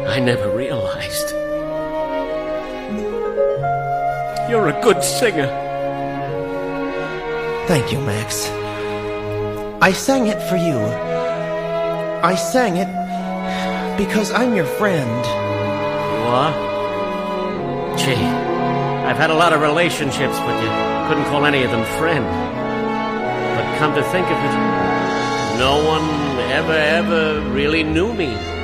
I never realized. You're a good singer. Thank you, Max. I sang it for you. I sang it because I'm your friend. You are? Gee, I've had a lot of relationships, but you couldn't call any of them friend. But come to think of it, no one ever really knew me